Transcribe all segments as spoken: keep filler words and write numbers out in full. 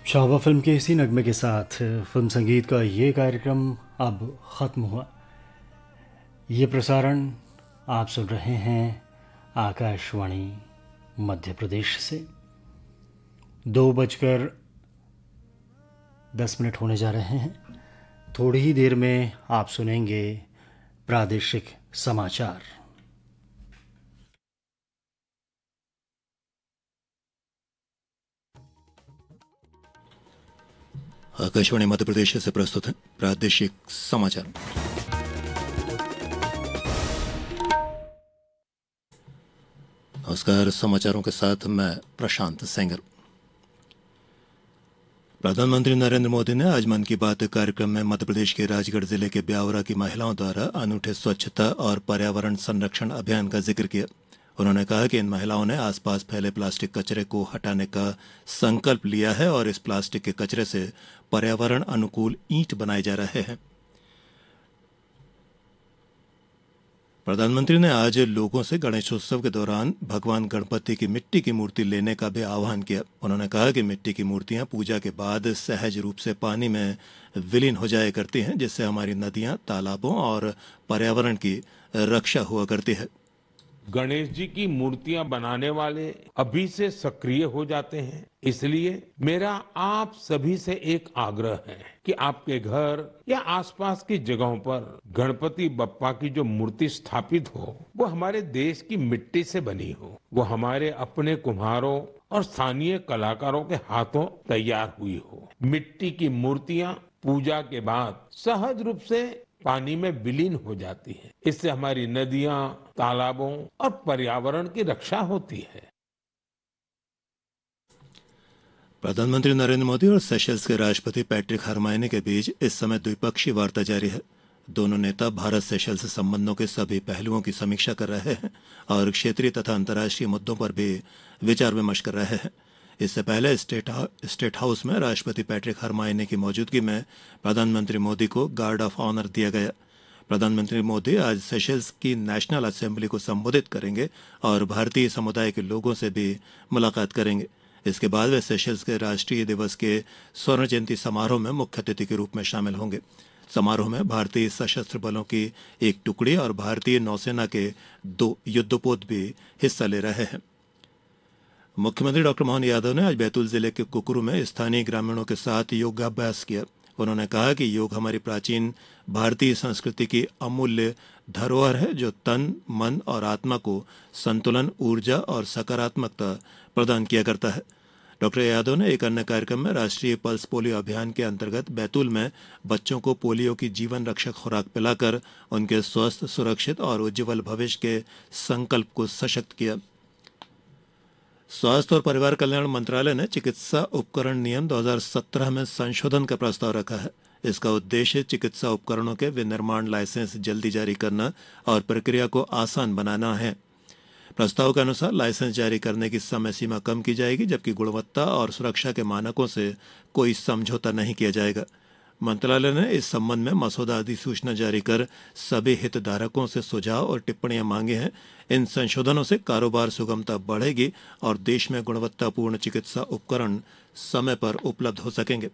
शाबा film के इसी नगमे के साथ फिल्म संगीत का ये कार्यक्रम अब ख़त्म हुआ। ये प्रसारण आप सुन रहे हैं आकाशवाणी मध्य प्रदेश से। दो बजकर दस मिनट होने जा रहे हैं। थोड़ी ही देर में आप सुनेंगे प्रादेशिक समाचार। आकाशवाणी मध्य प्रदेश से प्रस्तुत है प्रादेशिक समाचार। नमस्कार, समाचारों के साथ मैं प्रशांत सेंगर। प्रधानमंत्री नरेंद्र मोदी ने आज मन की बात कार्यक्रम में मध्य प्रदेश के राजगढ़ जिले के ब्यावरा की महिलाओं द्वारा अनूठे स्वच्छता और पर्यावरण संरक्षण अभियान का जिक्र किया। उन्होंने कहा कि इन महिलाओं ने आसपास फैले प्लास्टिक कचरे को हटाने का संकल्प लिया है और इस प्लास्टिक के कचरे से पर्यावरण अनुकूल ईंट बनाए जा रहे हैं। प्रधानमंत्री ने आज लोगों से गणेशोत्सव के दौरान भगवान गणपति की मिट्टी की मूर्ति लेने का भी आह्वान किया। उन्होंने कहा कि मिट्टी की मूर्तियां पूजा के बाद सहज रूप से पानी में विलीन हो जाया करती हैं, जिससे हमारी नदियां, तालाबों और पर्यावरण की रक्षा हुआ करती है। गणेश जी की मूर्तियां बनाने वाले अभी से सक्रिय हो जाते हैं। इसलिए मेरा आप सभी से एक आग्रह है कि आपके घर या आसपास की जगहों पर गणपति बप्पा की जो मूर्ति स्थापित हो वो हमारे देश की मिट्टी से बनी हो, वो हमारे अपने कुम्हारों और स्थानीय कलाकारों के हाथों तैयार हुई हो। मिट्टी की मूर्तियां पूजा के बाद सहज रूप से पानी में विलीन हो जाती है। इससे हमारी नदियां, तालाबों और पर्यावरण की रक्षा होती है। प्रधानमंत्री नरेंद्र मोदी और सेशल्स के राष्ट्रपति पैट्रिक हरमायने के बीच इस समय द्विपक्षीय वार्ता जारी है। दोनों नेता भारत सेशल्स संबंधों के सभी पहलुओं की समीक्षा कर रहे हैं और क्षेत्रीय तथा अंतर्राष्ट्रीय मुद्दों पर भी विचार विमर्श कर रहे हैं। इससे पहले स्टेट, स्टेट हाउस में राष्ट्रपति पैट्रिक हरमायने की मौजूदगी में प्रधानमंत्री मोदी को गार्ड ऑफ ऑनर दिया गया। प्रधानमंत्री मोदी आज सेशल्स की नेशनल असेंबली को संबोधित करेंगे और भारतीय समुदाय के लोगों से भी मुलाकात करेंगे। इसके बाद वे सेशल्स के राष्ट्रीय दिवस के स्वर्ण जयंती समारोह में मुख्य अतिथि के रूप में शामिल होंगे। समारोह में भारतीय सशस्त्र बलों की एक टुकड़ी और भारतीय नौसेना के दो युद्धपोत भी हिस्सा ले रहे हैं। मुख्यमंत्री डॉक्टर मोहन यादव ने आज बैतूल जिले के कुकरू में स्थानीय ग्रामीणों के साथ योगाभ्यास किया। उन्होंने कहा कि योग हमारी प्राचीन भारतीय संस्कृति की अमूल्य धरोहर है, जो तन, मन और आत्मा को संतुलन, ऊर्जा और सकारात्मकता प्रदान किया करता है। डॉक्टर यादव ने एक अन्य कार्यक्रम में राष्ट्रीय पल्स पोलियो अभियान के अंतर्गत बैतूल में बच्चों को पोलियो की जीवन रक्षक खुराक पिलाकर उनके स्वस्थ, सुरक्षित और उज्जवल भविष्य के संकल्प को सशक्त किया। स्वास्थ्य और परिवार कल्याण मंत्रालय ने चिकित्सा उपकरण नियम दो हज़ार सत्रह में संशोधन का प्रस्ताव रखा है। इसका उद्देश्य चिकित्सा उपकरणों के विनिर्माण लाइसेंस जल्दी जारी करना और प्रक्रिया को आसान बनाना है। प्रस्ताव के अनुसार लाइसेंस जारी करने की समय सीमा कम की जाएगी, जबकि गुणवत्ता और सुरक्षा के मानकों से कोई समझौता नहीं किया जाएगा। मंत्रालय ने इस संबंध में मसौदा अधिसूचना जारी कर सभी हितधारकों से सुझाव और टिप्पणियां मांगे हैं। इन संशोधनों से कारोबार सुगमता बढ़ेगी और देश में गुणवत्तापूर्ण चिकित्सा उपकरण समय पर उपलब्ध हो सकेंगे।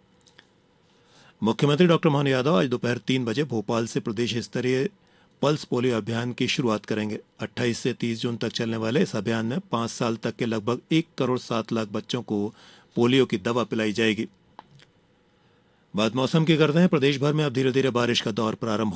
मुख्यमंत्री डॉक्टर मोहन यादव आज दोपहर तीन बजे भोपाल से प्रदेश स्तरीय पल्स पोलियो अभियान की शुरुआत करेंगे। अट्ठाईस से तीस जून तक चलने वाले इस अभियान में पांच साल तक के लगभग एक करोड़ सात लाख बच्चों को पोलियो की दवा पिलाई जाएगी। बात मौसम की करते हैं। प्रदेश भर में अब धीरे धीरे बारिश का दौर प्रारंभ